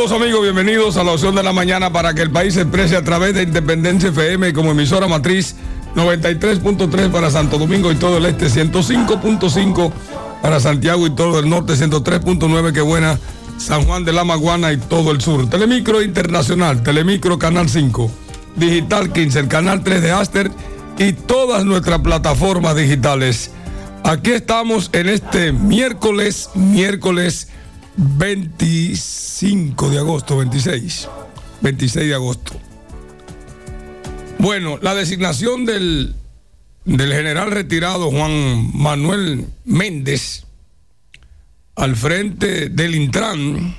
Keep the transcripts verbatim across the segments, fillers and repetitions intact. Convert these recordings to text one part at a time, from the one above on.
Saludos amigos, bienvenidos a la opción de la mañana para que el país se exprese a través de Independencia F M como emisora matriz noventa y tres punto tres para Santo Domingo y todo el este, ciento cinco punto cinco para Santiago y todo el norte, ciento tres punto nueve, qué buena, San Juan de la Maguana y todo el sur. Telemicro Internacional, Telemicro Canal cinco, Digital quince, el Canal tres de Aster y todas nuestras plataformas digitales. Aquí estamos en este miércoles, miércoles veinticinco de agosto, veintiséis, veintiséis de agosto. Bueno, la designación del, del general retirado Juan Manuel Méndez al frente del Intran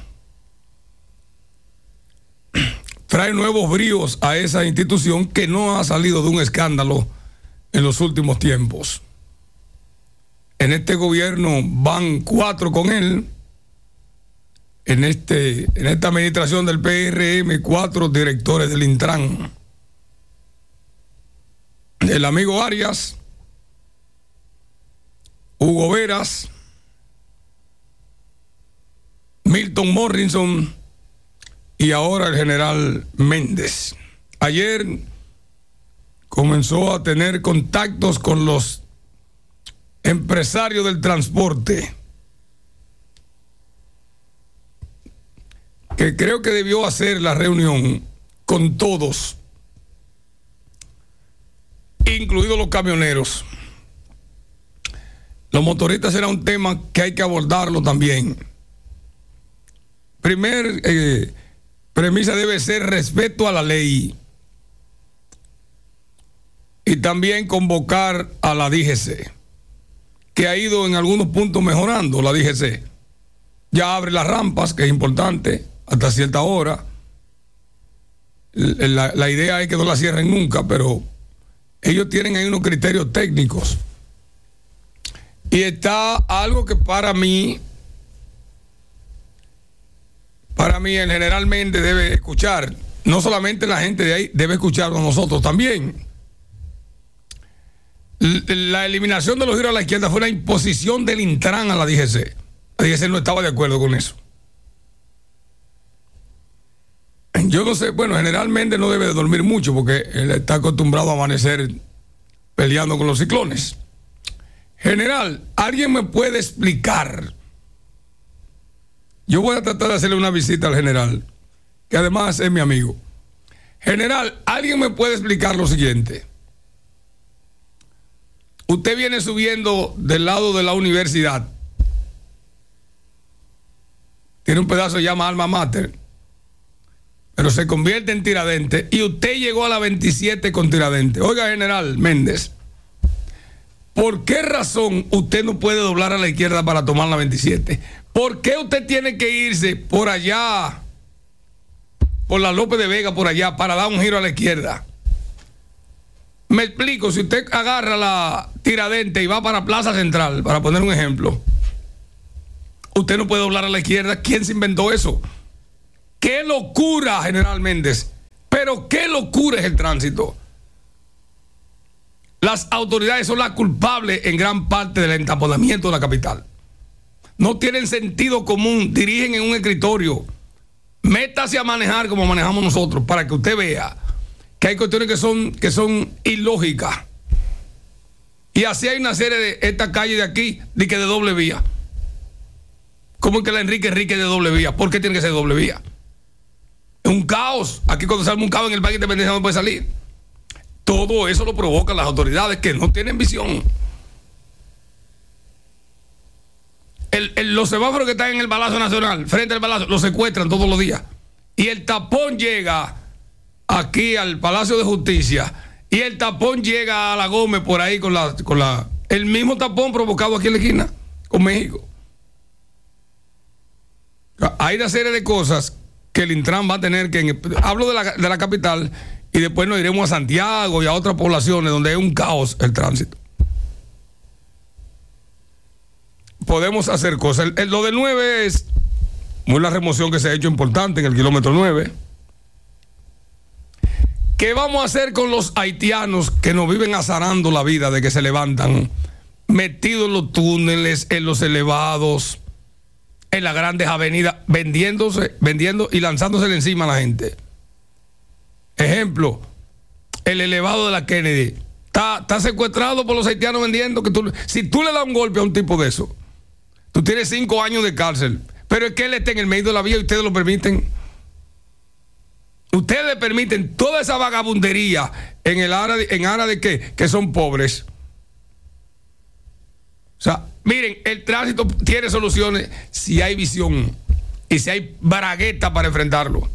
trae nuevos bríos a esa institución que no ha salido de un escándalo en los últimos tiempos. En este gobierno van cuatro con él. En, este, en esta administración del P R M, cuatro directores del Intran. El amigo Arias, Hugo Veras, Milton Morrison y ahora el general Méndez. Ayer comenzó a tener contactos con los empresarios del transporte, que creo que debió hacer la reunión con todos, incluidos los camioneros. Los motoristas será un tema que hay que abordarlo también. Primer eh, premisa debe ser respeto a la ley y también convocar a la D G C, que ha ido en algunos puntos mejorando. La D G C ya abre las rampas, que es importante, hasta cierta hora. La, la idea es que no la cierren nunca, pero ellos tienen ahí unos criterios técnicos. Y está algo que para mí, para mí el general Méndez debe escuchar. No solamente la gente de ahí, debe escucharnos nosotros también. La eliminación de los giros a la izquierda fue una imposición del Intran a la D G C. La D G C no estaba de acuerdo con eso. Yo no sé, bueno, generalmente no debe de dormir mucho porque él está acostumbrado a amanecer peleando con los ciclones. General, ¿alguien me puede explicar? Yo voy a tratar de hacerle una visita al general, que además es mi amigo. General, ¿alguien me puede explicar lo siguiente? Usted viene subiendo del lado de la universidad. Tiene un pedazo que se llama Alma Mater, pero se convierte en Tiradentes y usted llegó a la veintisiete con Tiradentes. Oiga, general Méndez, ¿por qué razón usted no puede doblar a la izquierda para tomar la veintisiete? ¿Por qué usted tiene que irse por allá, por la López de Vega, por allá, para dar un giro a la izquierda? Me explico, si usted agarra la Tiradentes y va para Plaza Central, para poner un ejemplo, usted no puede doblar a la izquierda. ¿Quién se inventó eso? ¡Qué locura, general Méndez! Pero qué locura es el tránsito. Las autoridades son las culpables en gran parte del entaponamiento de la capital. No tienen sentido común, dirigen en un escritorio. Métase a manejar como manejamos nosotros para que usted vea que hay cuestiones que son, que son ilógicas. Y así hay una serie de esta calle de aquí, de que de doble vía. ¿Cómo es que la Enrique Enrique es de doble vía? ¿Por qué tiene que ser de doble vía? Es un caos. Aquí cuando sale un caos en el Parque de Independencia no puede salir. Todo eso lo provocan las autoridades que no tienen visión. El, el, los semáforos que están en el Palacio Nacional, frente al Palacio, los secuestran todos los días. Y el tapón llega aquí al Palacio de Justicia. Y el tapón llega a la Gómez por ahí con la, con la... El mismo tapón provocado aquí en la esquina, con México. Hay una serie de cosas que el Intran va a tener que... Hablo de la, de la capital y después nos iremos a Santiago y a otras poblaciones donde es un caos el tránsito. Podemos hacer cosas. El, el, lo del nueve es muy la remoción que se ha hecho importante en el kilómetro nueve. ¿Qué vamos a hacer con los haitianos que nos viven azarando la vida de que se levantan metidos en los túneles, en los elevados, en las grandes avenidas vendiéndose, vendiendo y lanzándose encima a la gente. Ejemplo, el elevado de la Kennedy. Está, está secuestrado por los haitianos vendiendo. Que tú, si tú le das un golpe a un tipo de eso, tú tienes cinco años de cárcel. Pero es que él está en el medio de la vía y ustedes lo permiten. Ustedes permiten toda esa vagabundería en el área de, en área de que, que son pobres. O sea, miren, el tránsito tiene soluciones si hay visión y si hay bragueta para enfrentarlo.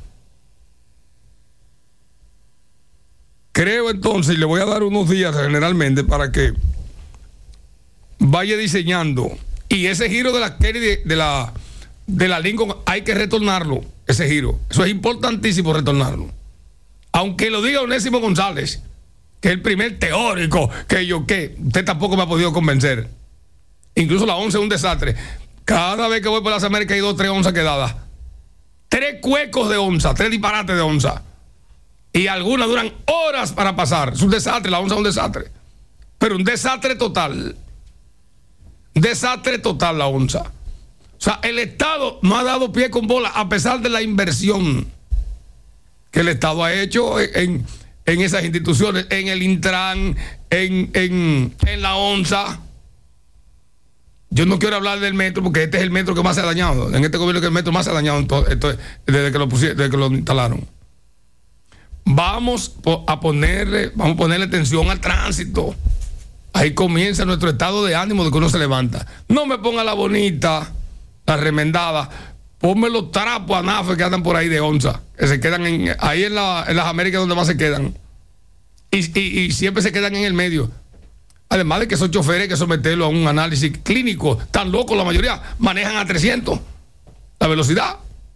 Creo entonces, y le voy a dar unos días generalmente para que vaya diseñando. Y ese giro de la Kennedy, de la, de la Lincoln, hay que retornarlo, ese giro. Eso es importantísimo retornarlo. Aunque lo diga Onésimo González, que es el primer teórico que yo, que usted tampoco me ha podido convencer. Incluso la once es un desastre. Cada vez que voy por las Américas hay dos, tres onzas quedadas. Tres cuecos de onza, tres disparates de onza. Y algunas duran horas para pasar. Es un desastre, la onza es un desastre. Pero un desastre total. Desastre total la onza. O sea, el Estado no ha dado pie con bola a pesar de la inversión que el Estado ha hecho en, en esas instituciones, en el Intran, en, en, en la onza. Yo no quiero hablar del metro porque este es el metro que más se ha dañado. En este gobierno que el metro más se ha dañado en todo, esto, desde que lo pusieron, desde que lo instalaron. Vamos a ponerle, vamos a ponerle atención al tránsito. Ahí comienza nuestro estado de ánimo de que uno se levanta. No me ponga la bonita, la remendada. Ponme los trapos a nafe que andan por ahí de onza, que se quedan en, ahí en, la, en las Américas donde más se quedan. Y, y, y siempre se quedan en el medio. Además de que esos choferes hay que someterlos a un análisis clínico. Tan locos la mayoría, manejan a trescientos la velocidad.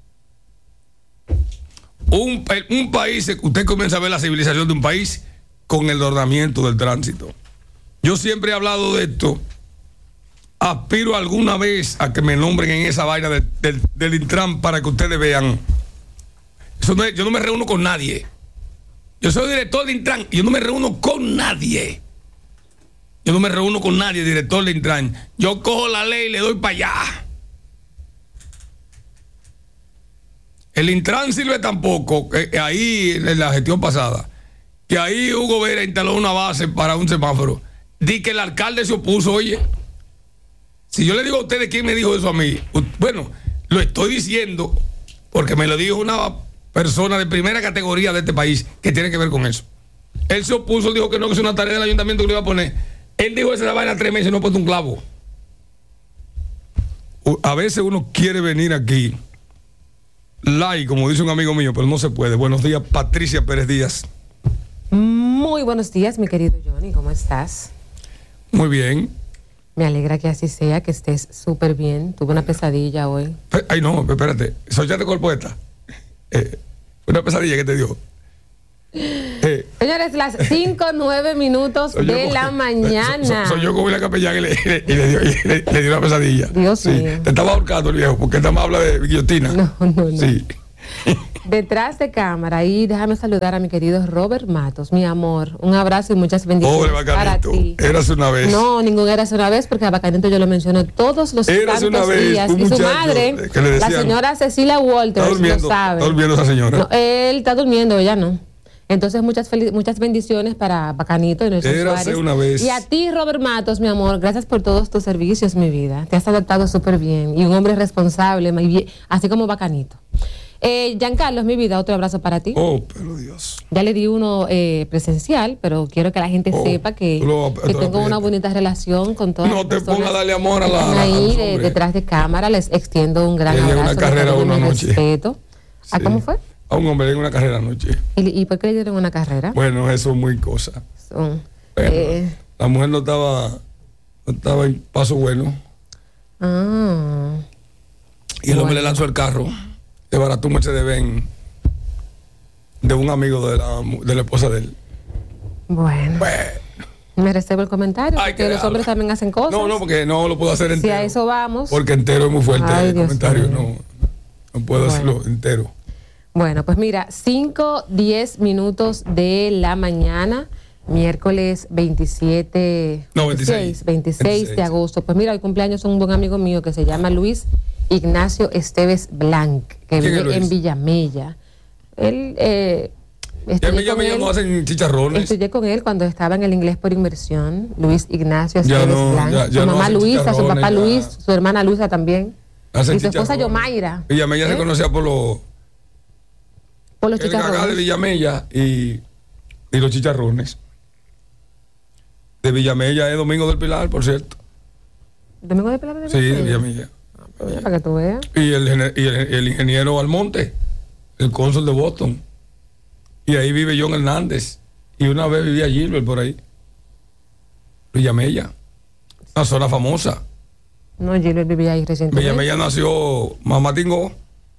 Un, un país, usted comienza a ver la civilización de un país con el ordenamiento del tránsito. Yo siempre he hablado de esto. Aspiro alguna vez a que me nombren en esa vaina del, del, del Intran para que ustedes vean. Eso no es, yo no me reúno con nadie. Yo soy director de Intran y yo no me reúno con nadie. Yo no me reúno con nadie, director de Intran. Yo cojo la ley y le doy para allá. El Intran sirve tampoco, eh, ahí en la gestión pasada, que ahí Hugo Vera instaló una base para un semáforo. Di que el alcalde se opuso, oye. Si yo le digo a ustedes quién me dijo eso a mí, bueno, lo estoy diciendo porque me lo dijo una persona de primera categoría de este país que tiene que ver con eso. Él se opuso, dijo que no, que es una tarea del ayuntamiento que le iba a poner. Él dijo esa vaina tres meses y no ha puesto un clavo. A veces uno quiere venir aquí like, como dice un amigo mío, pero no se puede. Buenos días, Patricia Pérez Díaz. Muy buenos días, mi querido Johnny, ¿cómo estás? Muy bien. Me alegra que así sea, que estés súper bien. Tuve una pesadilla hoy. Ay, no, espérate. ¿Soñaste con el poeta? Eh, una pesadilla que te dio. Eh. Señores, las cinco nueve minutos soy de la con, mañana. Soy so, so yo con William Capellán y le, y le, y le, dio, y le, le dio una pesadilla. Dios sí, mío. Te estaba ahorcando el viejo, porque él más habla de guillotina. No, no, no. Sí. Detrás de cámara, y déjame saludar a mi querido Robert Matos, mi amor. Un abrazo y muchas bendiciones. Pobre Bacanito, para ti. Eras una vez. No, ningún eras una vez, porque a Bacanito yo lo menciono todos los eras santos una vez, días. Y su madre, la señora Cecilia Walters, lo sabe. Está durmiendo esa señora. No, él está durmiendo, ella no. Entonces, muchas muchas bendiciones para Bacanito y nuestros usuarios. Una vez. Y a ti, Robert Matos, mi amor, gracias por todos tus servicios, mi vida. Te has adaptado súper bien. Y un hombre responsable, así como Bacanito. Eh, Giancarlos, mi vida, otro abrazo para ti. Oh, pero Dios. Ya le di uno eh, presencial, pero quiero que la gente oh, sepa que, lo, que tengo una bonita relación con todas no las personas. No te pongas a darle amor a la... Ahí, a de, detrás de cámara, les extiendo un gran Ella abrazo. Una carrera una noche. Respeto. Sí. ¿A cómo fue? A un hombre en una carrera anoche. ¿Y, y por qué le dieron una carrera? Bueno, eso es muy cosa. Son, bueno, eh, la mujer no estaba, no estaba en paso bueno. Ah, y el bueno. hombre le lanzó el carro. De barató un Mercedes-Benz de un amigo de la, de la esposa de él. Bueno. bueno. Me reservo el comentario. Ay, porque los hombres también hacen cosas. No, no, porque no lo puedo hacer entero. Si a eso vamos. Porque entero es muy fuerte. Ay, el Dios comentario mío. no, no puedo bueno. hacerlo entero. Bueno, pues mira, cinco, diez minutos de la mañana, miércoles veintisiete, no, veintiséis, veintiséis, veintiséis de agosto. Pues mira, el cumpleaños es un buen amigo mío que se llama Luis Ignacio Esteves Blanc, que ¿Quién es vive Luis? en Villamella. Él, eh, Ya estudié me con llaman, él- no hacen chicharrones. Estudié con él cuando estaba en el inglés por inmersión, Luis Ignacio Ya Esteves no, Blanc. ya- ya su no mamá hacen Luisa, su chicharrones, papá ya. Luis, su hermana Luisa también. Hacen y su esposa chicharrones. Yomaira. Villamella ¿eh? se conocía por los Por los el gagá de chicharrones. Villamella y, y los chicharrones. De Villamella es Domingo del Pilar, por cierto. Domingo de Pilar de Sí, de Villamella. Villamella. Mira, para que tú veas. Y el, gene- y el, el ingeniero Almonte, el cónsul de Boston. Y ahí vive John Hernández. Y una vez vivía Gilbert por ahí. Villamella. Una zona famosa. No, Gilbert vivía ahí recientemente. Villamella nació Mamá Tingó,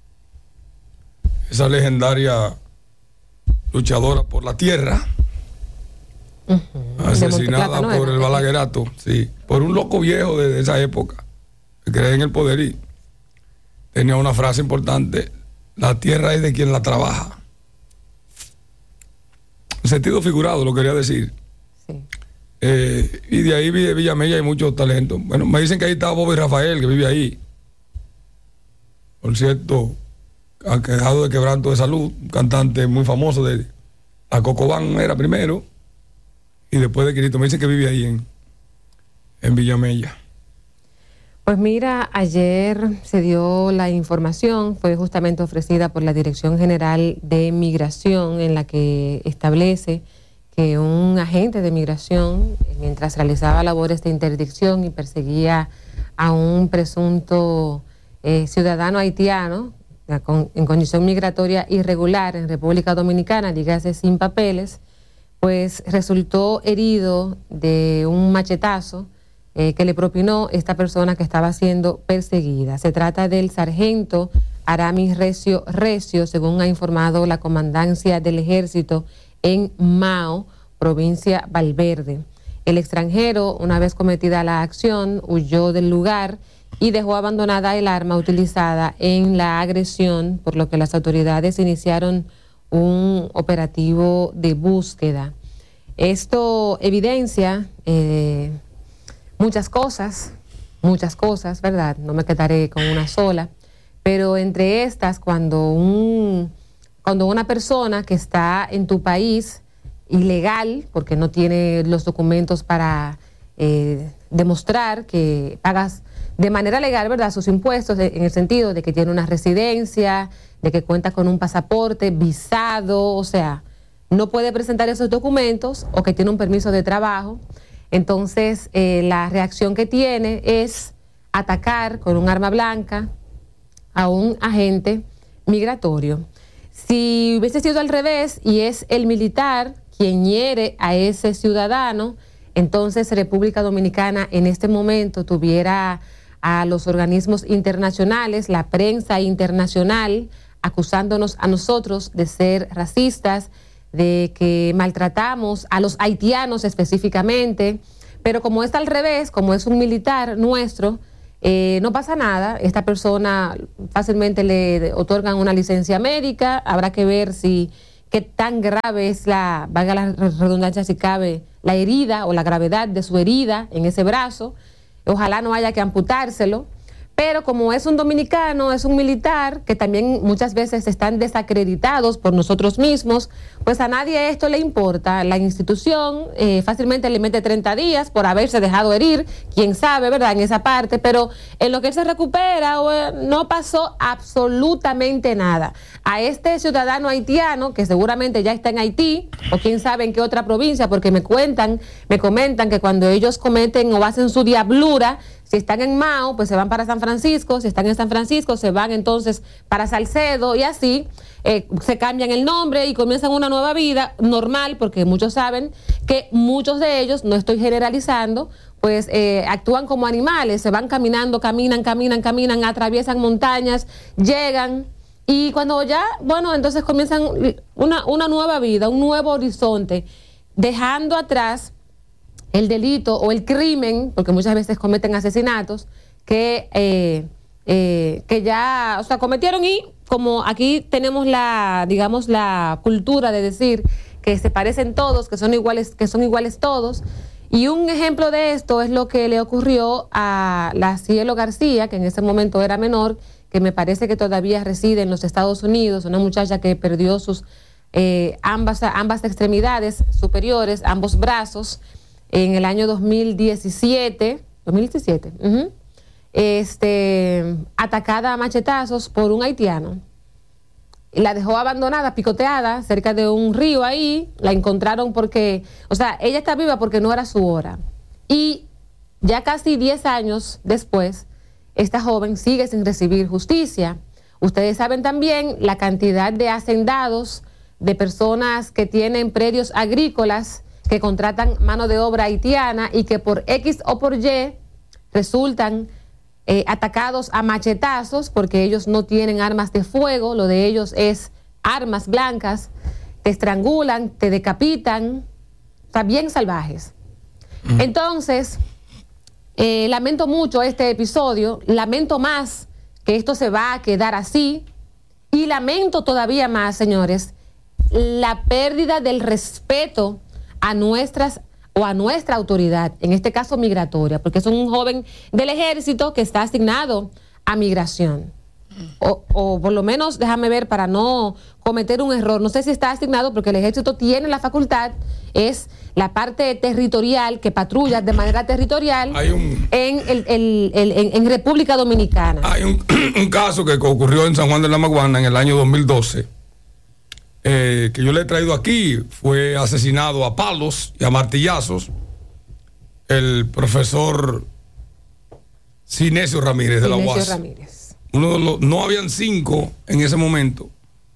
esa legendaria luchadora por la tierra, Ujú. De asesinada Monteplata, ¿no por era? el balaguerato, sí, por un loco viejo de, de esa época, que cree en el poder y tenía una frase importante: la tierra es de quien la trabaja. En sentido figurado lo quería decir. Sí. Eh, y de ahí de Villamella hay muchos talentos. Bueno, me dicen que ahí está Bobby Rafael, que vive ahí. Por cierto, ha quedado de quebranto de salud, un cantante muy famoso de la Cocobán era primero, y después de Quirito. Me dicen que vive ahí en, en Villamella. Pues mira, ayer se dio la información, fue justamente ofrecida por la Dirección General de Migración, en la que establece que un agente de migración, mientras realizaba labores de interdicción y perseguía a un presunto eh, ciudadano haitiano eh, con- en condición migratoria irregular en República Dominicana, dígase sin papeles, pues resultó herido de un machetazo eh, que le propinó esta persona que estaba siendo perseguida. Se trata del sargento Aramis Recio Recio, según ha informado la Comandancia del Ejército en Mao, provincia Valverde. El extranjero, una vez cometida la acción, huyó del lugar y dejó abandonada el arma utilizada en la agresión, por lo que las autoridades iniciaron un operativo de búsqueda. Esto evidencia eh, muchas cosas, muchas cosas, ¿verdad? No me quedaré con una sola, pero entre estas, cuando, un, cuando una persona que está en tu país ilegal, porque no tiene los documentos para eh, demostrar que pagas de manera legal, ¿verdad?, sus impuestos, en el sentido de que tiene una residencia, de que cuenta con un pasaporte, visado, o sea, no puede presentar esos documentos, o que tiene un permiso de trabajo. Entonces, eh, la reacción que tiene es atacar con un arma blanca a un agente migratorio. Si hubiese sido al revés y es el militar quien hiere a ese ciudadano, entonces República Dominicana en este momento tuviera a los organismos internacionales, la prensa internacional, acusándonos a nosotros de ser racistas, de que maltratamos a los haitianos específicamente, pero como es al revés, como es un militar nuestro, eh, no pasa nada. Esta persona fácilmente le otorgan una licencia médica, habrá que ver si qué tan grave es la, valga la redundancia si cabe, la herida o la gravedad de su herida en ese brazo. Ojalá no haya que amputárselo. Pero como es un dominicano, es un militar, que también muchas veces están desacreditados por nosotros mismos, pues a nadie esto le importa. La institución eh, fácilmente le mete treinta días por haberse dejado herir, quién sabe, ¿verdad?, en esa parte, pero en lo que él se recupera eh, no pasó absolutamente nada. A este ciudadano haitiano, que seguramente ya está en Haití, o quién sabe en qué otra provincia, porque me cuentan, me comentan que cuando ellos cometen o hacen su diablura, si están en Mao, pues se van para San Francisco. Si están en San Francisco, se van entonces para Salcedo y así eh, se cambian el nombre y comienzan una nueva vida normal, porque muchos saben que muchos de ellos, no estoy generalizando, pues eh, actúan como animales, se van caminando, caminan, caminan, caminan, atraviesan montañas, llegan y cuando ya, bueno, entonces comienzan una, una nueva vida, un nuevo horizonte, dejando atrás el delito o el crimen, porque muchas veces cometen asesinatos, que, eh, eh, que ya, o sea, cometieron, y como aquí tenemos la, digamos, la cultura de decir que se parecen todos, que son iguales, que son iguales todos, Y un ejemplo de esto es lo que le ocurrió a la Cielo García, que en ese momento era menor, que me parece que todavía reside en los Estados Unidos, una muchacha que perdió sus eh, ambas, ambas extremidades superiores, ambos brazos, en el año dos mil diecisiete, dos mil diecisiete, uh-huh, este, atacada a machetazos por un haitiano. La dejó abandonada, picoteada, cerca de un río ahí. La encontraron porque, o sea, ella está viva porque no era su hora. Y ya casi diez años después, esta joven sigue sin recibir justicia. Ustedes saben también la cantidad de hacendados, de personas que tienen predios agrícolas, que contratan mano de obra haitiana y que por X o por Y resultan Eh, atacados a machetazos porque ellos no tienen armas de fuego, lo de ellos es armas blancas, te estrangulan, te decapitan, o sea, bien salvajes. Mm. Entonces, eh, lamento mucho este episodio, lamento más que esto se va a quedar así y lamento todavía más, señores, la pérdida del respeto a nuestras o a nuestra autoridad, en este caso migratoria, porque es un joven del ejército que está asignado a migración. O, o por lo menos, déjame ver, para no cometer un error, no sé si está asignado porque el ejército tiene la facultad, es la parte territorial que patrulla de manera territorial hay un, en, el, el, el, en, en República Dominicana. Hay un, un caso que ocurrió en San Juan de la Maguana en el año dos mil doce, Eh, que yo le he traído aquí. Fue asesinado a palos y a martillazos el profesor Cinesio Ramírez de la U A S. Ramírez. Uno de los, no habían cinco en ese momento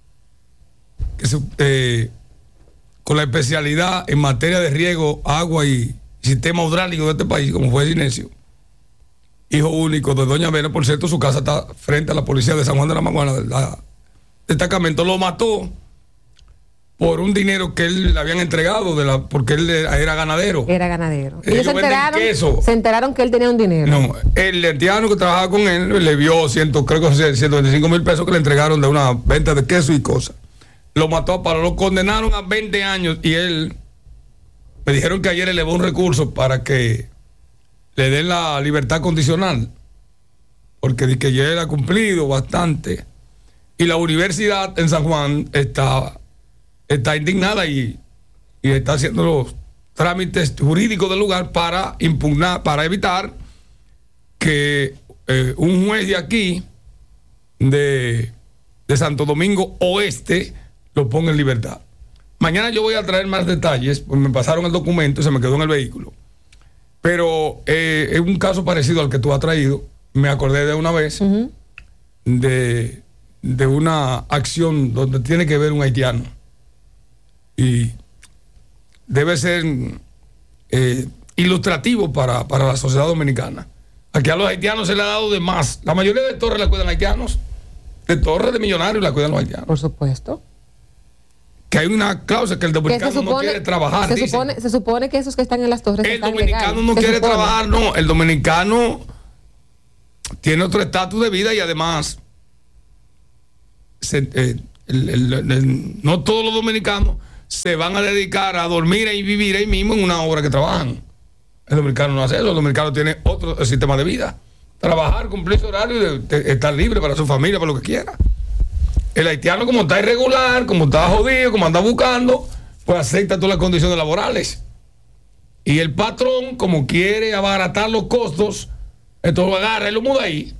que se, eh, con la especialidad en materia de riego, agua y sistema hidráulico de este país, como fue Cinesio, hijo único de doña Vera. Por cierto, su casa está frente a la policía de San Juan de la Maguana, del destacamento. Lo mató por un dinero que él le habían entregado, de la, porque él era ganadero. Era ganadero. Ellos, Ellos se, enteraron, queso. se enteraron que él tenía un dinero. No, el haitiano que trabajaba con él le vio ciento, creo que ciento veinticinco mil pesos que le entregaron de una venta de queso y cosas. Lo mató, para lo condenaron a veinte años y él, me dijeron que ayer elevó un recurso para que le den la libertad condicional, porque que ya él ha cumplido bastante. Y la universidad en San Juan está... está indignada y, y está haciendo los trámites jurídicos del lugar para impugnar, para evitar que eh, un juez de aquí, de, de Santo Domingo Oeste, lo ponga en libertad. Mañana yo voy a traer más detalles, pues me pasaron el documento y se me quedó en el vehículo. Pero eh, es un caso parecido al que tú has traído. Me acordé de una vez uh-huh. de, de una acción donde tiene que ver un haitiano. Y debe ser eh, ilustrativo para, para la sociedad dominicana. Aquí a los haitianos se le ha dado de más. La mayoría de torres la cuidan haitianos. De torres de millonarios la cuidan los haitianos. Por supuesto. Que hay una cláusula que el dominicano supone, no quiere trabajar. Se supone, se supone que esos que están en las torres el están dominicano legal. no se quiere supone. trabajar, no. El dominicano tiene otro estatus de vida y además se, eh, el, el, el, el, no todos los dominicanos se van a dedicar a dormir y vivir ahí mismo en una hora que trabajan. El dominicano no hace eso. El dominicano tiene otro sistema de vida. Trabajar, cumplir su horario y de, de, estar libre para su familia, para lo que quiera. El haitiano, como está irregular, como está jodido, como anda buscando, pues acepta todas las condiciones laborales. Y el patrón, como quiere abaratar los costos, esto lo agarra y lo muda ahí.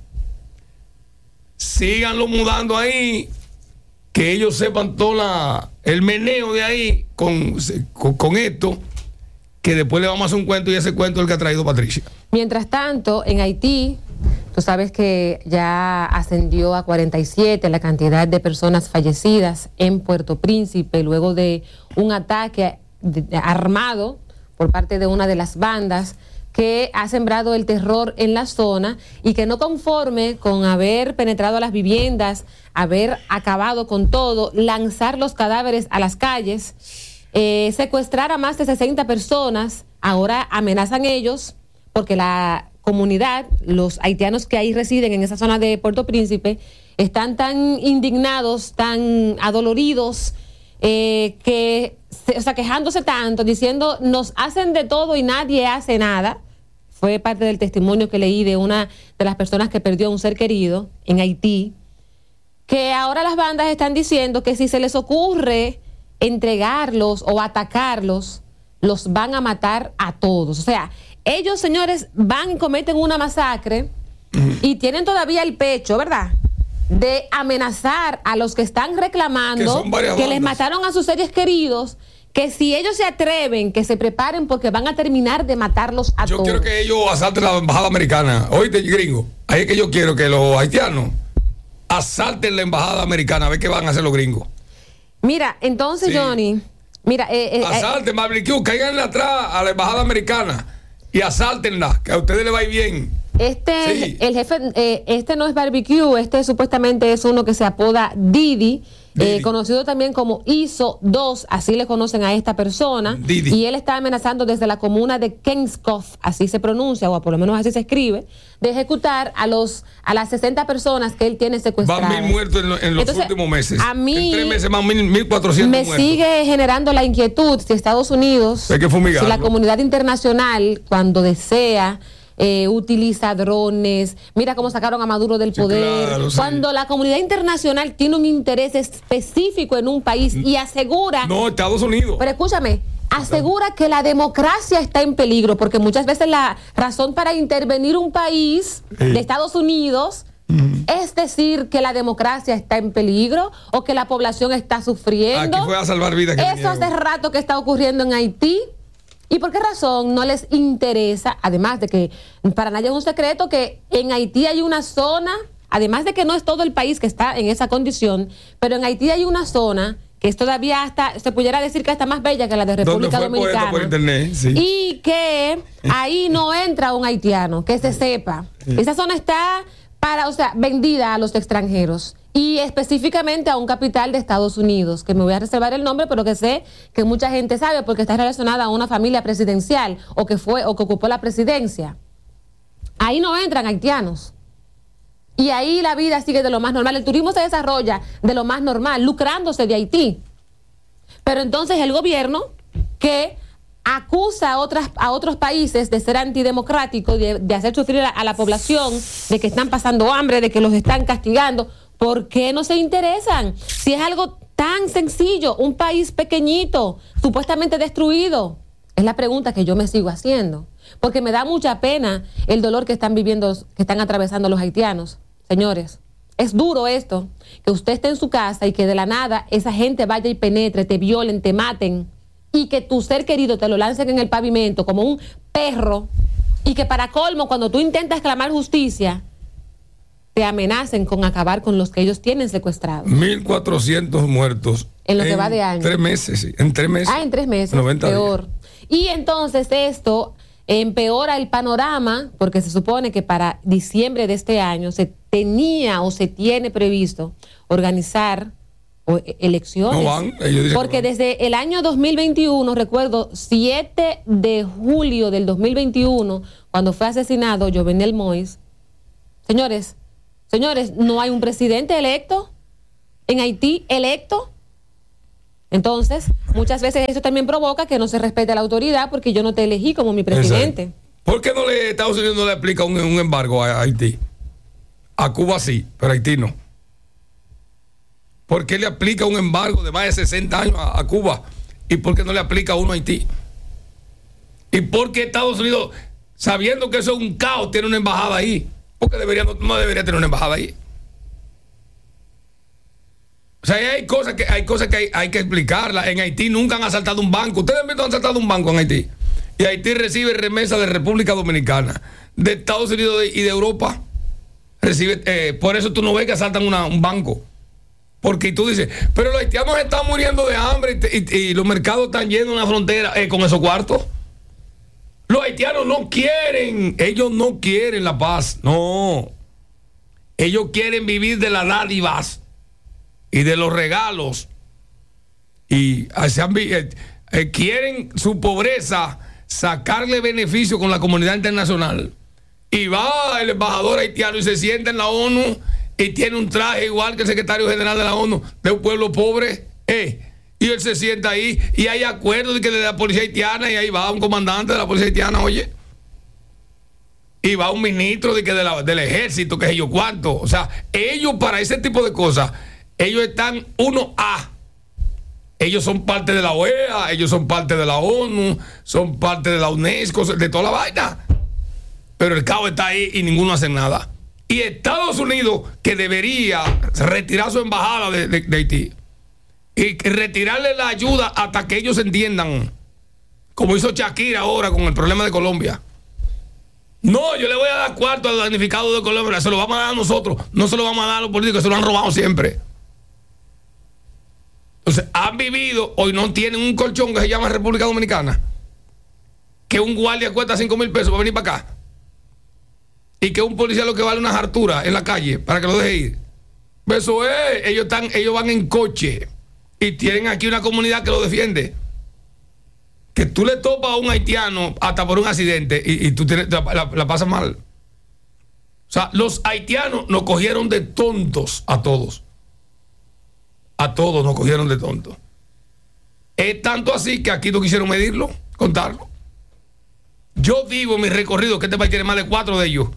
Síganlo mudando ahí, que ellos sepan todo la, el meneo de ahí con, con, con esto, que después le vamos a hacer un cuento y ese cuento es el que ha traído Patricia. Mientras tanto, en Haití, tú sabes que ya ascendió a cuarenta y siete la cantidad de personas fallecidas en Puerto Príncipe luego de un ataque de, de, armado por parte de una de las bandas que ha sembrado el terror en la zona y que no conforme con haber penetrado a las viviendas, haber acabado con todo, lanzar los cadáveres a las calles, eh, secuestrar a más de sesenta personas, ahora amenazan ellos porque la comunidad, los haitianos que ahí residen en esa zona de Puerto Príncipe, están tan indignados, tan adoloridos, eh, que se, o sea, quejándose tanto, diciendo nos hacen de todo y nadie hace nada. Fue parte del testimonio que leí de una de las personas que perdió a un ser querido en Haití, que ahora las bandas están diciendo que si se les ocurre entregarlos o atacarlos, los van a matar a todos. O sea, ellos, señores, van y cometen una masacre y tienen todavía el pecho, ¿verdad?, de amenazar a los que están reclamando que, que les mataron a sus seres queridos, que si ellos se atreven, que se preparen porque van a terminar de matarlos a yo todos. Yo quiero que ellos asalten la embajada americana. Oíste, gringo, ahí es que yo quiero que los haitianos asalten la embajada americana, a ver qué van a hacer los gringos. Mira, entonces, sí. Johnny, mira, eh, eh, asalten, barbecue, cáiganle atrás a la embajada americana y asáltenla, que a ustedes les va a ir bien. Este, sí. el jefe, eh, este no es barbecue, este supuestamente es uno que se apoda Didi. Eh, conocido también como I S O dos, así le conocen a esta persona. Didi. Y él está amenazando desde la comuna de Kenskov, así se pronuncia, o por lo menos así se escribe, de ejecutar a los a las sesenta personas que él tiene secuestradas. Van mil muertos en, lo, en los Entonces, últimos meses. A mí en tres meses más mil, mil cuatrocientos me muertos. sigue generando la inquietud si Estados Unidos, hay que fumigarlo. Si la comunidad internacional, cuando desea, Eh, utiliza drones, mira cómo sacaron a Maduro del poder, sí, claro, sí. Cuando la comunidad internacional tiene un interés específico en un país y asegura... No, Estados Unidos. Pero escúchame, asegura que la democracia está en peligro, porque muchas veces la razón para intervenir un país sí. de Estados Unidos mm. es decir que la democracia está en peligro o que la población está sufriendo. Aquí fue a salvar vidas. Que Eso hace rato que está ocurriendo en Haití. ¿Y por qué razón no les interesa? Además de que para nadie es un secreto que en Haití hay una zona, además de que no es todo el país que está en esa condición, pero en Haití hay una zona que es todavía hasta, se pudiera decir que está más bella que la de República Dominicana. Por internet, sí. Y que ahí no entra un haitiano, que se sepa. Sí. Esa zona está para, o sea, vendida a los extranjeros. Y específicamente a un capital de Estados Unidos, que me voy a reservar el nombre, pero que sé que mucha gente sabe porque está relacionada a una familia presidencial o que fue o que ocupó la presidencia. Ahí no entran haitianos. Y ahí la vida sigue de lo más normal. El turismo se desarrolla de lo más normal, lucrándose de Haití. Pero entonces el gobierno que acusa a, otras, a otros países de ser antidemocrático, de, de hacer sufrir a, a la población, de que están pasando hambre, de que los están castigando. ¿Por qué no se interesan? Si es algo tan sencillo, un país pequeñito, supuestamente destruido. Es la pregunta que yo me sigo haciendo. Porque me da mucha pena el dolor que están viviendo, que están atravesando los haitianos. Señores, es duro esto, que usted esté en su casa y que de la nada esa gente vaya y penetre, te violen, te maten, y que tu ser querido te lo lancen en el pavimento como un perro, y que para colmo, cuando tú intentas clamar justicia, te amenacen con acabar con los que ellos tienen secuestrados. mil cuatrocientos muertos. En lo que va de año. Tres meses, sí. En tres meses. Ah, en tres meses. noventa peor. días. Y entonces esto empeora el panorama, porque se supone que para diciembre de este año se tenía o se tiene previsto organizar o, elecciones. No van, ellos dicen porque que van. desde el año dos mil veintiuno, recuerdo, siete de julio del dos mil veintiuno, cuando fue asesinado Jovenel Moïse, señores, Señores, no hay un presidente electo en Haití, electo. Entonces, muchas veces eso también provoca que no se respete la autoridad porque yo no te elegí como mi presidente. Exacto. ¿Por qué no le, Estados Unidos no le aplica un, un embargo a Haití? A Cuba sí, pero a Haití no. ¿Por qué le aplica un embargo de más de sesenta años a, a Cuba? ¿Y por qué no le aplica uno a Haití? ¿Y por qué Estados Unidos, sabiendo que eso es un caos, tiene una embajada ahí? Porque debería, no, no debería tener una embajada ahí. O sea, hay cosas que hay cosas que hay, hay que explicarlas. En Haití nunca han asaltado un banco. Ustedes han visto han asaltado un banco en Haití. Y Haití recibe remesas de República Dominicana, de Estados Unidos y de Europa. Recibe, eh, por eso tú no ves que asaltan una, un banco. Porque tú dices, pero los haitianos están muriendo de hambre y, y, y los mercados están llenos en la frontera eh, con esos cuartos. Los haitianos no quieren, ellos no quieren la paz, no. Ellos quieren vivir de las dádivas y de los regalos. Y se han, eh, eh, quieren su pobreza sacarle beneficio con la comunidad internacional. Y va el embajador haitiano y se sienta en la ONU y tiene un traje igual que el secretario general de la ONU de un pueblo pobre. Eh, Y él se sienta ahí y hay acuerdos de que de la policía haitiana y ahí va un comandante de la policía haitiana, oye. Y va un ministro de que de la, del ejército, que es yo cuánto. O sea, ellos para ese tipo de cosas, ellos están uno A. Ellos son parte de la O E A, ellos son parte de la ONU, son parte de la UNESCO, de toda la vaina. Pero el cabo está ahí y ninguno hace nada. Y Estados Unidos, que debería retirar su embajada de, de, de Haití y retirarle la ayuda hasta que ellos entiendan, como hizo Shakira ahora con el problema de Colombia. No, yo le voy a dar cuarto al damnificado de Colombia, se lo vamos a dar a nosotros, no se lo vamos a dar a los políticos, se lo han robado siempre. Entonces, han vivido, hoy no tienen un colchón que se llama República Dominicana, que un guardia cuesta cinco mil pesos para venir para acá, y que un policía lo que vale una hartura en la calle para que lo deje ir. Eso es, ellos, están, ellos van en coche y tienen aquí una comunidad que lo defiende. Que tú le topas a un haitiano hasta por un accidente y, y tú tienes, la, la, la pasas mal. O sea, los haitianos nos cogieron de tontos a todos. A todos nos cogieron de tontos. Es tanto así que aquí no quisieron medirlo, contarlo. Yo digo en mi recorrido que este país tiene más de cuatro de ellos.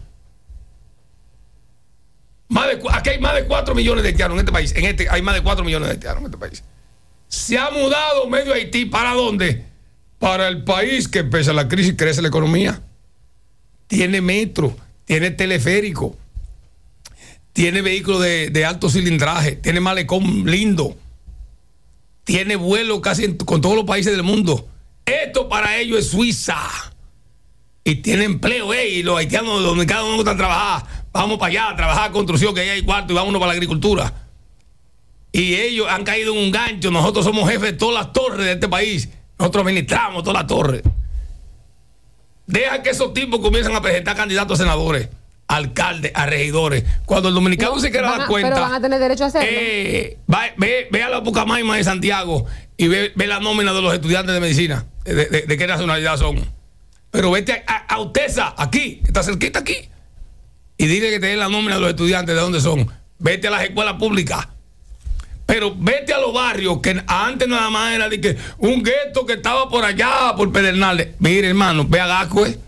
Más de, aquí hay más de cuatro millones de haitianos en este país. En este hay más de cuatro millones de haitianos en este país. Se ha mudado medio Haití. ¿Para dónde? Para el país que, pese a la crisis, crece la economía. Tiene metro, tiene teleférico, tiene vehículos de, de alto cilindraje, tiene malecón lindo, tiene vuelo casi en, con todos los países del mundo. Esto para ellos es Suiza. Y tiene empleo, eh, y los haitianos, los dominicanos no gustan trabajar. Vamos para allá a trabajar construcción, que ahí hay cuarto, y vámonos para la agricultura. Y ellos han caído en un gancho. Nosotros somos jefes de todas las torres de este país. Nosotros administramos todas las torres. Deja que esos tipos comiencen a presentar candidatos a senadores, alcaldes, a regidores. Cuando el dominicano no, se quiera dar cuenta. Pero van a tener derecho a hacerlo. Eh, va, ve, ve a la Pucamaima de Santiago y ve, ve la nómina de los estudiantes de medicina. De, de, de qué nacionalidad son. Pero vete a, a, a Utesa, aquí, está cerquita aquí. Y dile que te den la nómina de los estudiantes de dónde son. Vete a las escuelas públicas. Pero vete a los barrios que antes nada más era de que un gueto que estaba por allá, por Pedernales. Mire, hermano, ve a Gascue.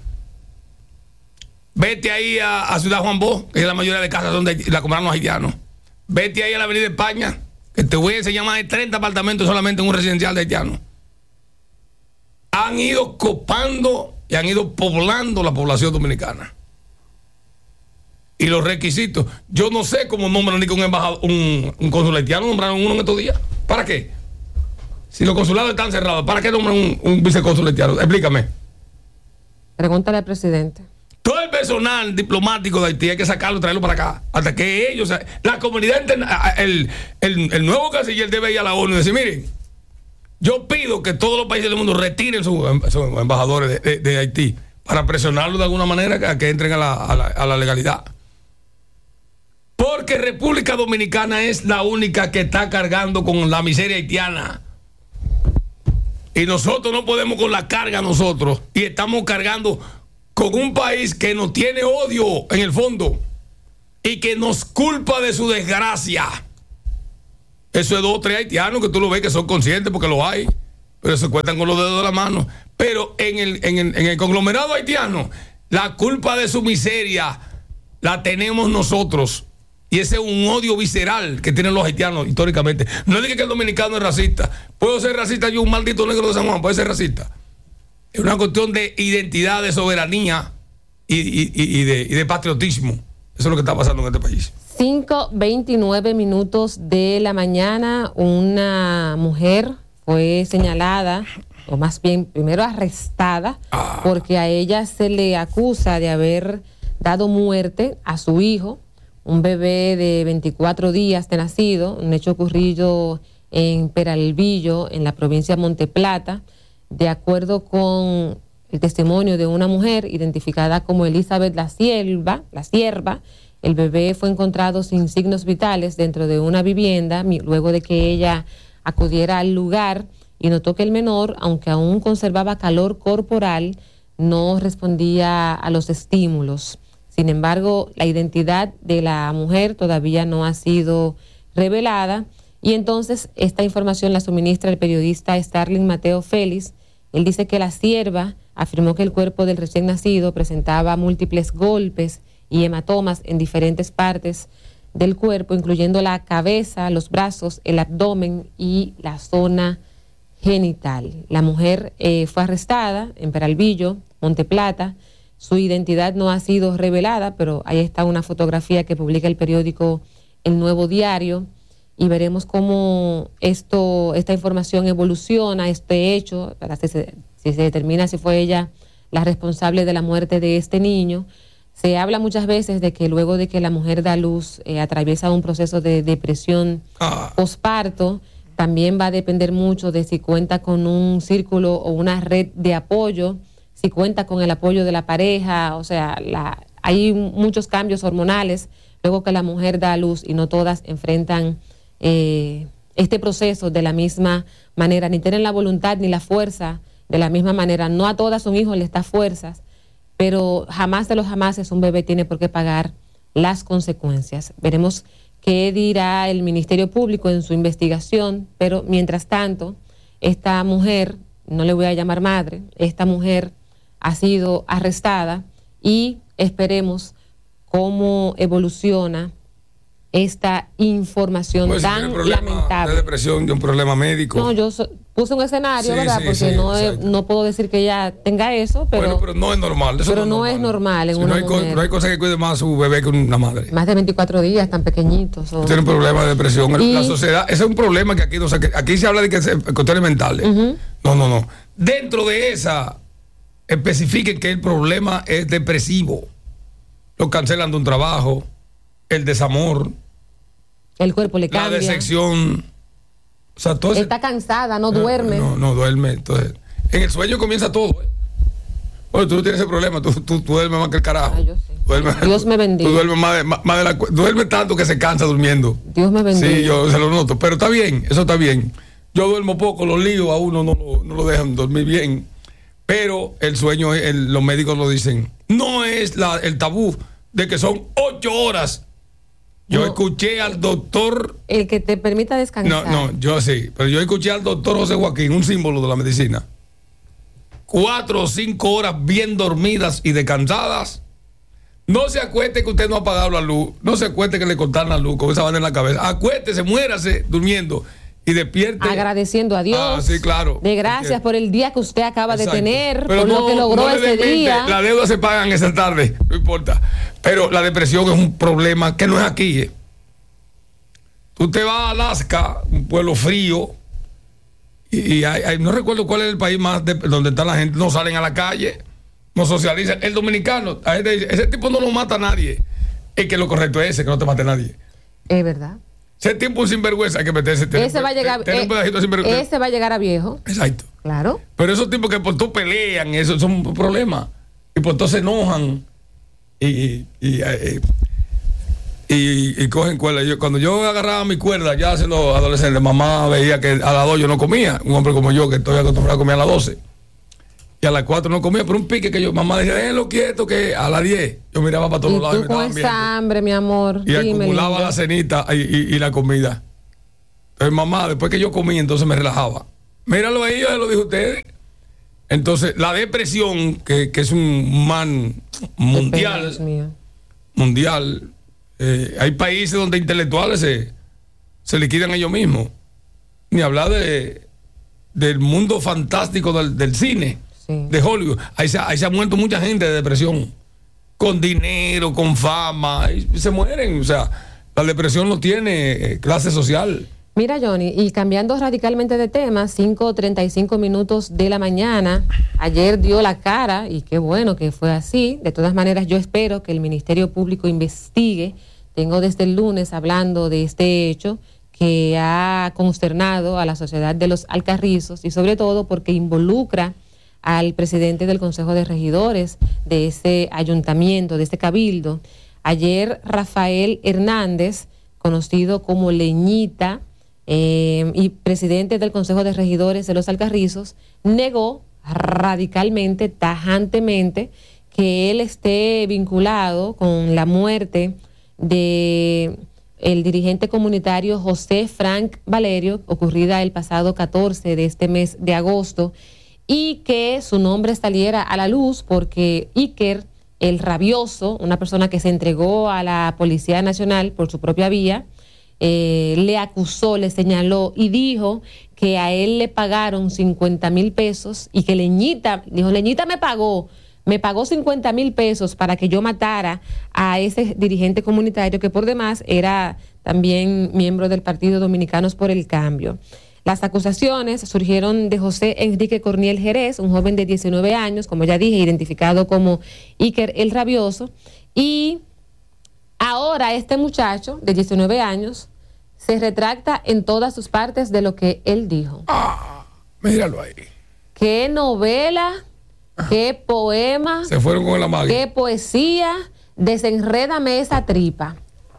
Vete ahí a, a Ciudad Juan Bosch, que es la mayoría de casas donde la compraron los haitianos. Vete ahí a la Avenida España, que te voy a enseñar más de treinta apartamentos solamente en un residencial de haitianos. Han ido copando y han ido poblando la población dominicana. Y los requisitos, yo no sé cómo nombran ni que un embajador, un, un cónsul haitiano, nombraron uno en estos días. ¿Para qué? Si los consulados están cerrados, ¿para qué nombran un, un vicecónsul haitiano? Explícame. Pregúntale al presidente. Todo el personal diplomático de Haití hay que sacarlo y traerlo para acá. Hasta que ellos, la comunidad interna, el, el, el nuevo canciller debe ir a la ONU y decir, miren, yo pido que todos los países del mundo retiren sus su embajadores de, de, de Haití para presionarlos de alguna manera a que entren a la, a la, a la legalidad. Porque República Dominicana es la única que está cargando con la miseria haitiana. Y nosotros no podemos con la carga nosotros. Y estamos cargando con un país que nos tiene odio en el fondo. Y que nos culpa de su desgracia. Eso es dos o tres haitianos que tú lo ves que son conscientes porque lo hay. Pero se cuentan con los dedos de la mano. Pero en el, en el, en el conglomerado haitiano, la culpa de su miseria la tenemos nosotros. Y ese es un odio visceral que tienen los haitianos históricamente. No diga que el dominicano es racista. Puedo ser racista yo, un maldito negro de San Juan, puede ser racista. Es una cuestión de identidad, de soberanía y, y, y, de, y de patriotismo. Eso es lo que está pasando en este país. cinco veintinueve minutos de la mañana, una mujer fue señalada, o más bien primero arrestada, ah. porque a ella se le acusa de haber dado muerte a su hijo, un bebé de veinticuatro días de nacido, un hecho ocurrido en Peralvillo, en la provincia de Monteplata. De acuerdo con el testimonio de una mujer identificada como Elizabeth La Sierva, La Sierva, el bebé fue encontrado sin signos vitales dentro de una vivienda luego de que ella acudiera al lugar y notó que el menor, aunque aún conservaba calor corporal, no respondía a los estímulos. Sin embargo, la identidad de la mujer todavía no ha sido revelada Y entonces esta información la suministra el periodista Starling Mateo Félix. Él dice que la sierva afirmó que el cuerpo del recién nacido presentaba múltiples golpes y hematomas en diferentes partes del cuerpo, incluyendo la cabeza, los brazos, el abdomen y la zona genital. La mujer eh, fue arrestada en Peralvillo, Monteplata. Su identidad no ha sido revelada, pero ahí está una fotografía que publica el periódico El Nuevo Diario, y veremos cómo esto, esta información evoluciona, este hecho, para si se, si se determina si fue ella la responsable de la muerte de este niño. Se habla muchas veces de que luego de que la mujer da luz eh, atraviesa un proceso de depresión ah. posparto. También va a depender mucho de si cuenta con un círculo o una red de apoyo, si cuenta con el apoyo de la pareja. O sea, la, hay muchos cambios hormonales luego que la mujer da luz, y no todas enfrentan eh, este proceso de la misma manera, ni tienen la voluntad ni la fuerza de la misma manera. No a todas un hijo les da fuerzas, pero jamás de los jamases un bebé tiene por qué pagar las consecuencias. Veremos qué dirá el Ministerio Público en su investigación, pero mientras tanto, esta mujer, no le voy a llamar madre, esta mujer ha sido arrestada, y esperemos cómo evoluciona esta información pues tan si lamentable. De depresión, de un problema médico. No, yo so, puse un escenario, sí, ¿verdad? Sí, porque sí, no, es, no puedo decir que ella tenga eso, pero, bueno, pero no es normal. Eso pero no, no es normal en sí, una no hay, mujer. No hay cosa que cuide más a su bebé que una madre. Más de veinticuatro días, tan pequeñitos. O... Tiene un problema de depresión. Y... La sociedad, ese es un problema que aquí, no, aquí se habla de que se, cuestiones mentales. Uh-huh. No, no, no. Dentro de esa, especifiquen que el problema es depresivo. Lo cancelan de un trabajo, el desamor, el cuerpo le cambia, la decepción. O sea, todo ese... está cansada, no duerme. No, no, no duerme. Entonces, en el sueño comienza todo. ¿eh? Oye, tú no tienes ese problema, tú, tú, tú duermes más que el carajo. Ay, yo sí. Duermes, Dios me bendiga. Tú duermes más de, más, más de la duerme tanto que se cansa durmiendo. Dios me bendiga. Sí, yo se lo noto, pero está bien, eso está bien. Yo duermo poco, los líos a uno no, no, no lo dejan dormir bien, pero el sueño, el, los médicos lo dicen, no es la, el tabú de que son ocho horas. Yo no, escuché al doctor... El que te permita descansar. No, no, yo sí, pero yo escuché al doctor José Joaquín, un símbolo de la medicina. Cuatro o cinco horas bien dormidas y descansadas. No se acueste que usted no ha apagado la luz. No se acueste que le cortaron la luz con esa banda en la cabeza. Acuéstese, muérase durmiendo y despierte. Agradeciendo a Dios. Ah, sí, claro. De gracias porque... por el día que usted acaba Exacto. de tener, pero por no, lo que logró no ese día. Las deudas se pagan esa tarde, no importa. Pero la depresión es un problema que no es aquí. ¿eh? Tú te vas a Alaska, un pueblo frío, y, y hay, hay, no recuerdo cuál es el país más de, donde está la gente, no salen a la calle, no socializan. El dominicano, a ese, ese tipo no lo mata a nadie. Es que lo correcto es ese, que no te mate a nadie. Es verdad. Ese tipo un sinvergüenza hay que meterse. Ese va a llegar, tener un pedacito eh, ese va a llegar a viejo. Exacto. Claro. Pero esos tipos que por todo pelean, eso son un problema. Y por todo se enojan. Y, y, y, y, y, y cogen cuerda. Yo, cuando yo agarraba mi cuerda, ya siendo adolescente, mamá veía que a las dos yo no comía. Un hombre como yo, que estoy acostumbrado a comer a las doce. Y a las cuatro no comía, pero un pique que yo, mamá decía, déjenlo quieto, que a las diez yo miraba para todos y lados. Tú y me con esa viendo. hambre, mi amor. Y Dime, acumulaba lindo. la cenita y, y, y la comida. Entonces, mamá, después que yo comí, entonces me relajaba. Míralo ahí, yo se lo dije a ustedes. Entonces, la depresión, que, que es un man mundial, pena, mundial, eh, hay países donde intelectuales se, se liquidan ellos mismos. Ni hablar de, del mundo fantástico del, del cine, sí. de Hollywood. Ahí se, ahí se ha muerto mucha gente de depresión, con dinero, con fama, y se mueren. O sea, la depresión no tiene clase social. Mira, Johnny, y cambiando radicalmente de tema, cinco treinta y cinco minutos de la mañana, ayer dio la cara, y qué bueno que fue así. De todas maneras, yo espero que el Ministerio Público investigue. Tengo desde el lunes hablando de este hecho que ha consternado a la sociedad de los Alcarrizos, y sobre todo porque involucra al presidente del Consejo de Regidores de ese ayuntamiento, de este cabildo. Ayer Rafael Hernández, conocido como Leñita, Eh, y presidente del Consejo de Regidores de los Alcarrizos, negó radicalmente, tajantemente, que él esté vinculado con la muerte de el dirigente comunitario José Frank Valerio, ocurrida el pasado catorce de este mes de agosto, y que su nombre saliera a la luz porque Iker, el rabioso, una persona que se entregó a la Policía Nacional por su propia vía, eh, le acusó, le señaló y dijo que a él le pagaron cincuenta mil pesos y que Leñita, dijo, Leñita me pagó, me pagó cincuenta mil pesos para que yo matara a ese dirigente comunitario que por demás era también miembro del Partido Dominicanos por el Cambio. Las acusaciones surgieron de José Enrique Corniel Jerez, un joven de diecinueve años, como ya dije, identificado como Iker el Rabioso, y ahora este muchacho de diecinueve años se retracta en todas sus partes de lo que él dijo. Ah, míralo ahí. ¿Qué novela, qué poema, se fueron con la magia, qué poesía, desenrédame esa tripa?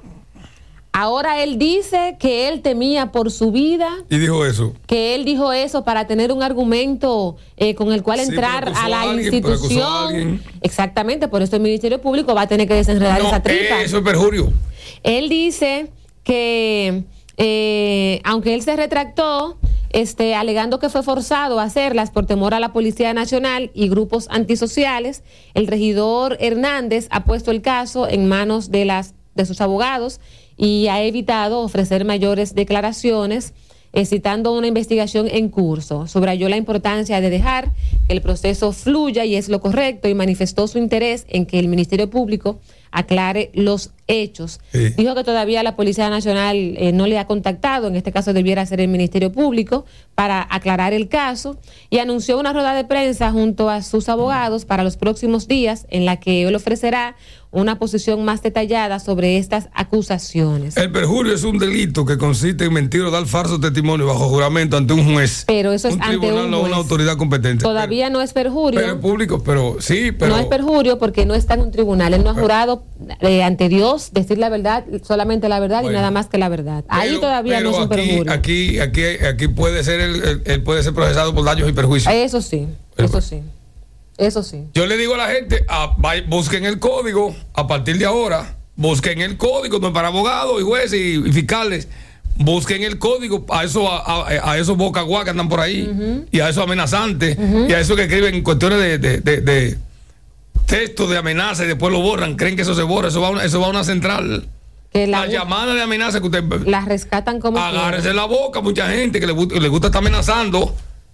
Ahora él dice que él temía por su vida. Y dijo eso. Que él dijo eso para tener un argumento eh, con el cual entrar sí, a la a alguien, institución. A Exactamente, por eso el Ministerio Público va a tener que desenredar no, esa tripa. Eso es perjurio. Él dice que, eh, aunque él se retractó, este, alegando que fue forzado a hacerlas por temor a la Policía Nacional y grupos antisociales, el regidor Hernández ha puesto el caso en manos de, las, de sus abogados y ha evitado ofrecer mayores declaraciones, eh, citando una investigación en curso. Subrayó la importancia de dejar que el proceso fluya y es lo correcto, y manifestó su interés en que el Ministerio Público aclare los hechos. Sí. Dijo que todavía la Policía Nacional eh, no le ha contactado, en este caso debiera ser el Ministerio Público, para aclarar el caso, y anunció una rueda de prensa junto a sus abogados para los próximos días, en la que él ofrecerá una posición más detallada sobre estas acusaciones. El perjurio es un delito que consiste en mentir o dar falso testimonio bajo juramento ante un juez. Pero eso es un ante tribunal un o juez. una autoridad competente. Todavía pero, no es perjurio. Pero es público, pero sí, pero... No es perjurio porque no está en un tribunal. Él no ha jurado eh, ante Dios decir la verdad, solamente la verdad, bueno, y nada más que la verdad. Pero, Ahí todavía no es un aquí, perjurio. Aquí, aquí, aquí puede ser, el, el, el puede ser procesado por daños y perjuicios. Eso sí, pero, eso sí. Eso sí. Yo le digo a la gente, a, busquen el código a partir de ahora, busquen el código, no para abogados y jueces y, y fiscales, busquen el código a esos a, a, a esos bocaguá que andan por ahí, uh-huh, y a esos amenazantes, uh-huh, y a esos que escriben cuestiones de, de, de, de textos de amenaza y después lo borran, creen que eso se borra, eso va a una, eso va a una central. Que la, la llamada de amenaza que usted... Las rescatan como... Agárrese la boca, mucha gente que le, le gusta estar amenazando,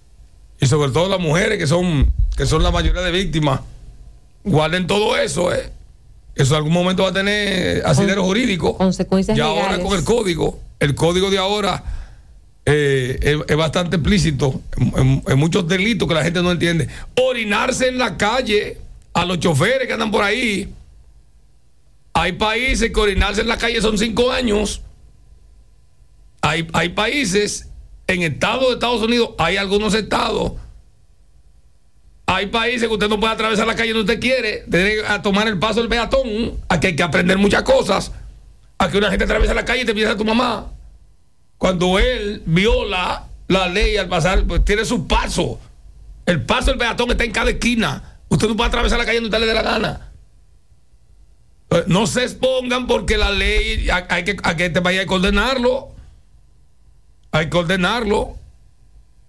y sobre todo las mujeres que son... que son la mayoría de víctimas, guarden todo eso, ¿eh? Eso en algún momento va a tener asidero Con, jurídico. Consecuencias y legales. ahora con el código, el código de ahora eh, es, es bastante explícito en, en, en muchos delitos que la gente no entiende. Orinarse en la calle a los choferes que andan por ahí. Hay países que orinarse en la calle son cinco años. Hay, hay países, en estados de Estados Unidos, hay algunos estados. Hay países que usted no puede atravesar la calle donde usted quiere, tiene que tomar el paso del peatón, a que hay que aprender muchas cosas, a que una gente atraviesa la calle y te piensa a tu mamá. Cuando él viola la ley al pasar, pues tiene su paso. El paso del peatón está en cada esquina. Usted no puede atravesar la calle donde usted le dé la gana. No se expongan porque la ley hay que, hay que este país hay que ordenarlo. Hay que ordenarlo.